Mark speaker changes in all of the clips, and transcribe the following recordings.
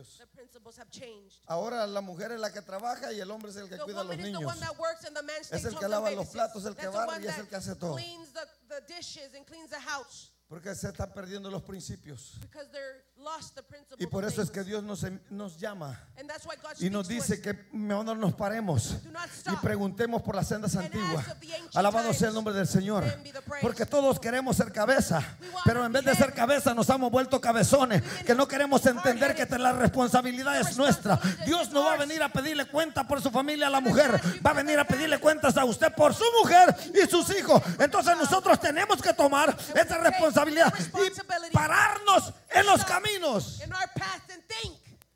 Speaker 1: principios.
Speaker 2: The principles have changed.
Speaker 1: Ahora la mujer es la que trabaja y el hombre es el que
Speaker 2: The
Speaker 1: cuida a los
Speaker 2: woman is the
Speaker 1: niños.
Speaker 2: one that works and the man
Speaker 1: Es
Speaker 2: stays
Speaker 1: el
Speaker 2: home
Speaker 1: que
Speaker 2: and
Speaker 1: lava los
Speaker 2: babysitters.
Speaker 1: platos, el que
Speaker 2: That's the
Speaker 1: barre
Speaker 2: one
Speaker 1: y es el
Speaker 2: that
Speaker 1: que hace todo.
Speaker 2: cleans the dishes and cleans the house.
Speaker 1: Porque se están perdiendo los principios.
Speaker 2: Because they're lost the principles.
Speaker 1: Y por eso es
Speaker 2: of
Speaker 1: que
Speaker 2: things.
Speaker 1: Dios nos llama
Speaker 2: And that's why God
Speaker 1: y nos
Speaker 2: speaks
Speaker 1: dice
Speaker 2: to us.
Speaker 1: que mejor nos paremos
Speaker 2: Do not
Speaker 1: y
Speaker 2: stop.
Speaker 1: preguntemos por las sendas
Speaker 2: And
Speaker 1: antiguas.
Speaker 2: ask of the ancient
Speaker 1: Alabado sea el
Speaker 2: times.
Speaker 1: nombre del Señor.
Speaker 2: To him be the praise.
Speaker 1: Porque todos queremos ser cabeza,
Speaker 2: We want
Speaker 1: pero
Speaker 2: to
Speaker 1: en
Speaker 2: be
Speaker 1: vez de ser
Speaker 2: head.
Speaker 1: cabeza nos hemos vuelto cabezones, que no queremos entender que la responsabilidad es nuestra. Dios no va a venir a pedirle cuenta por su familia a la mujer, va a venir a pedirle cuentas a usted por su mujer y sus hijos. Entonces nosotros tenemos que tomar esa responsabilidad y pararnos en los caminos
Speaker 2: In our path and think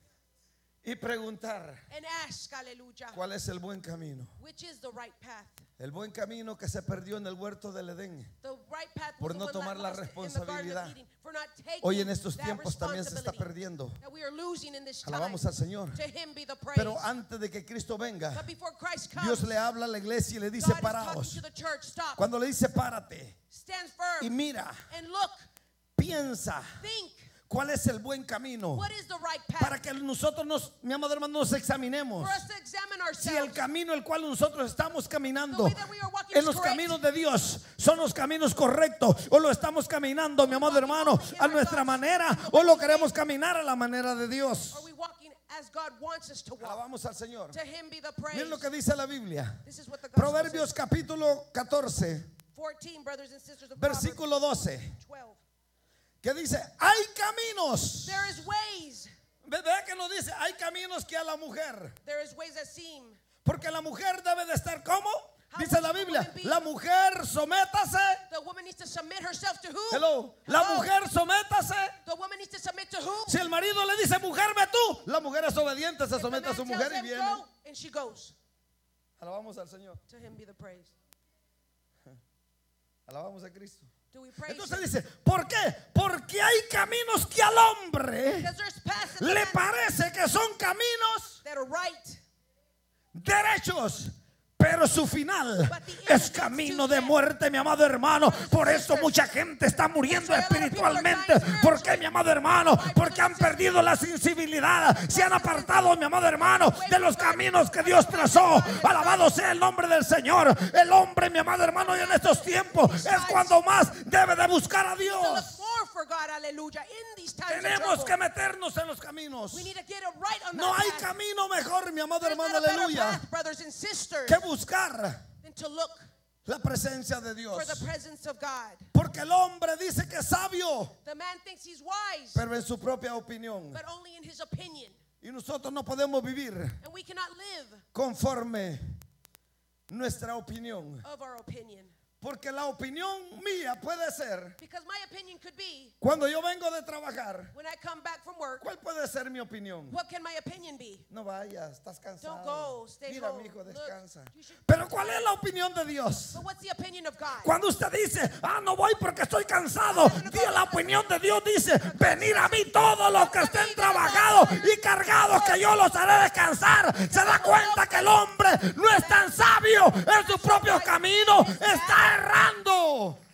Speaker 1: y preguntar
Speaker 2: and ask, hallelujah,
Speaker 1: cuál es el buen camino.
Speaker 2: which is the right path.
Speaker 1: El buen camino que se perdió en el huerto del Edén.
Speaker 2: The right path was
Speaker 1: Por
Speaker 2: the
Speaker 1: no
Speaker 2: one
Speaker 1: tomar
Speaker 2: that
Speaker 1: la
Speaker 2: lost in the Garden
Speaker 1: responsabilidad.
Speaker 2: of Eden, for not taking
Speaker 1: Hoy en estos
Speaker 2: that
Speaker 1: tiempos también se está
Speaker 2: responsibility
Speaker 1: perdiendo.
Speaker 2: that we are losing in this time.
Speaker 1: Alabamos al Señor.
Speaker 2: To him be the praise.
Speaker 1: Pero antes de que Cristo venga,
Speaker 2: But before Christ comes,
Speaker 1: Dios le habla a la iglesia y le dice:
Speaker 2: God is talking
Speaker 1: paraos.
Speaker 2: to the church. Stop.
Speaker 1: Cuando le dice párate
Speaker 2: Stand
Speaker 1: y
Speaker 2: firm
Speaker 1: mira,
Speaker 2: and look,
Speaker 1: piensa
Speaker 2: think,
Speaker 1: cuál es el buen camino
Speaker 2: what is the right path
Speaker 1: para que nosotros mi amado hermano, nos examinemos.
Speaker 2: for us to examine
Speaker 1: Si el
Speaker 2: ourselves.
Speaker 1: camino el cual nosotros estamos
Speaker 2: The
Speaker 1: caminando
Speaker 2: way that we are walking
Speaker 1: en
Speaker 2: is
Speaker 1: los
Speaker 2: correct.
Speaker 1: caminos de Dios son los caminos correctos, o lo estamos caminando, mi amado hermano, a nuestra manera, o lo queremos caminar a la manera de Dios.
Speaker 2: Are we walking as God wants us to walk?
Speaker 1: Alabamos al Señor.
Speaker 2: To him be the praise.
Speaker 1: Miren lo que dice la Biblia.
Speaker 2: This is what the gospel
Speaker 1: Proverbios
Speaker 2: says.
Speaker 1: capítulo 14,
Speaker 2: 14, brothers and sisters of
Speaker 1: versículo 12,
Speaker 2: Proverbs 12.
Speaker 1: que dice: hay caminos.
Speaker 2: There is ways.
Speaker 1: Vea que nos dice: hay caminos que a la mujer.
Speaker 2: There is ways that seem.
Speaker 1: Porque la mujer debe de estar como.
Speaker 2: How
Speaker 1: Dice la
Speaker 2: must the
Speaker 1: Biblia:
Speaker 2: woman be?
Speaker 1: la mujer sométase.
Speaker 2: The woman needs to submit herself to who?
Speaker 1: Hello. La
Speaker 2: Hello.
Speaker 1: mujer sométase.
Speaker 2: The woman needs to submit to who?
Speaker 1: Si el marido le dice: mujer, ve tú, la mujer es obediente, se
Speaker 2: If the
Speaker 1: somete a
Speaker 2: man
Speaker 1: su
Speaker 2: tells
Speaker 1: mujer y
Speaker 2: them
Speaker 1: viene.
Speaker 2: go, and she goes.
Speaker 1: Alabamos al Señor.
Speaker 2: To him be the praise.
Speaker 1: Alabamos a Cristo.
Speaker 2: Do we praise
Speaker 1: Entonces
Speaker 2: him?
Speaker 1: dice: ¿por qué? Porque hay caminos que al hombre
Speaker 2: Because there's paths in the
Speaker 1: le
Speaker 2: man
Speaker 1: parece que son caminos
Speaker 2: that are right.
Speaker 1: derechos, pero su final
Speaker 2: But the end
Speaker 1: es camino
Speaker 2: leads to
Speaker 1: de
Speaker 2: death.
Speaker 1: muerte, mi amado hermano. Por eso mucha gente está muriendo espiritualmente. ¿Por qué, mi amado hermano? Porque han perdido la sensibilidad, se han apartado, mi amado hermano, de los caminos que Dios trazó. Alabado sea el nombre del Señor. El hombre, mi amado hermano, y en estos tiempos es cuando más debe de buscar a
Speaker 2: To look
Speaker 1: Dios.
Speaker 2: more for God, hallelujah, in these times of
Speaker 1: Tenemos que
Speaker 2: trouble.
Speaker 1: meternos en los caminos.
Speaker 2: We need to get it right on
Speaker 1: No
Speaker 2: that
Speaker 1: hay
Speaker 2: path.
Speaker 1: camino mejor, mi amado
Speaker 2: There's
Speaker 1: hermano,
Speaker 2: not a better
Speaker 1: aleluya,
Speaker 2: path, brothers and sisters,
Speaker 1: que buscar
Speaker 2: than to look
Speaker 1: la presencia de Dios.
Speaker 2: for the presence of God.
Speaker 1: Porque el hombre dice que es sabio,
Speaker 2: The man thinks he's wise,
Speaker 1: pero en su propia opinión.
Speaker 2: but only in his opinion.
Speaker 1: Y nosotros no podemos vivir
Speaker 2: And we cannot live
Speaker 1: conforme nuestra opinión.
Speaker 2: of our opinion.
Speaker 1: Porque la opinión mía puede ser,
Speaker 2: Because my opinion could be,
Speaker 1: cuando yo vengo de trabajar,
Speaker 2: when I come back from work,
Speaker 1: ¿cuál puede ser mi opinión?
Speaker 2: what can my opinion be?
Speaker 1: No vayas, estás
Speaker 2: Don't
Speaker 1: cansado.
Speaker 2: go, stay
Speaker 1: Mira,
Speaker 2: home.
Speaker 1: mi hijo,
Speaker 2: Look,
Speaker 1: descansa.
Speaker 2: you should-
Speaker 1: Pero ¿cuál es la opinión de Dios?
Speaker 2: But what's the opinion of God?
Speaker 1: Cuando usted dice: no voy porque estoy cansado, la opinión de Dios dice: venir a mí todos los que estén trabajados y cargados, que yo los haré descansar. Se da cuenta que el hombre no es tan sabio en su propio camino, está errando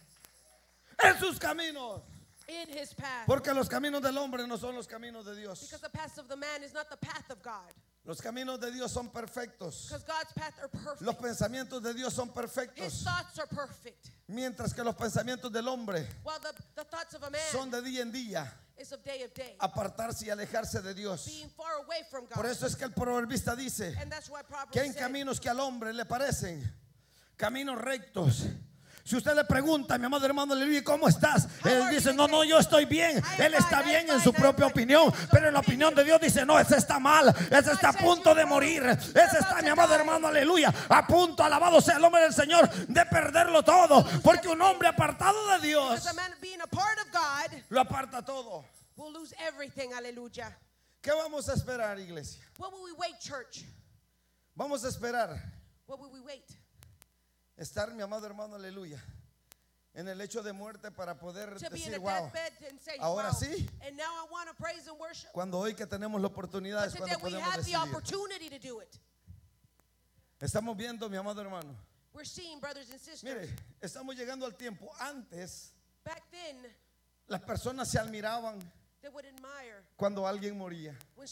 Speaker 1: en sus caminos.
Speaker 2: In his path.
Speaker 1: Porque los caminos del hombre no son los caminos de Dios.
Speaker 2: Because the path of the man is not the path of God.
Speaker 1: Los caminos de Dios son perfectos.
Speaker 2: Because God's path are perfect.
Speaker 1: Los pensamientos de Dios son
Speaker 2: His
Speaker 1: perfectos.
Speaker 2: thoughts are perfect.
Speaker 1: Mientras que los pensamientos del hombre
Speaker 2: While the thoughts of a man
Speaker 1: son de día en día.
Speaker 2: is of day,
Speaker 1: Apartarse y alejarse de Dios.
Speaker 2: being far away from God.
Speaker 1: Por eso es que el proverbista dice
Speaker 2: And that's why Proverbs
Speaker 1: que hay
Speaker 2: said,
Speaker 1: caminos que al hombre le parecen caminos rectos. Si usted le pregunta: mi amado hermano, aleluya, ¿cómo estás? Él dice: no, yo estoy bien. Él está bien en su propia opinión, pero en la opinión de Dios dice: no, ese está mal, ese está a punto de morir, ese está, mi amado hermano, aleluya, a punto, alabado sea el nombre del Señor, de perderlo todo. Porque un hombre apartado de Dios
Speaker 2: because a man being a part of God
Speaker 1: lo aparta todo.
Speaker 2: will lose everything, hallelujah.
Speaker 1: ¿Qué vamos a esperar, iglesia?
Speaker 2: What will we wait, church?
Speaker 1: Vamos a esperar
Speaker 2: What will we wait?
Speaker 1: estar, mi amado hermano, aleluya, en el hecho de muerte para poder
Speaker 2: To be in
Speaker 1: decir:
Speaker 2: a
Speaker 1: wow,
Speaker 2: deathbed and say,
Speaker 1: ahora
Speaker 2: wow.
Speaker 1: sí.
Speaker 2: And now I want to praise and worship.
Speaker 1: cuando hoy que tenemos la oportunidad
Speaker 2: But
Speaker 1: es
Speaker 2: today
Speaker 1: cuando
Speaker 2: we
Speaker 1: podemos
Speaker 2: have the
Speaker 1: decidir.
Speaker 2: opportunity to do it.
Speaker 1: Estamos viendo, mi amado hermano,
Speaker 2: We're seeing, brothers and sisters,
Speaker 1: mire, estamos llegando al tiempo. Antes
Speaker 2: back then
Speaker 1: las personas se admiraban
Speaker 2: they would admire
Speaker 1: cuando alguien moría.
Speaker 2: when